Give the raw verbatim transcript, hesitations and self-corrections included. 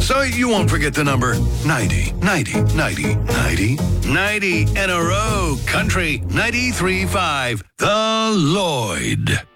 So you won't forget the number ninety, ninety, ninety, ninety, ninety in a row. Country ninety-three point five. The Lloyd.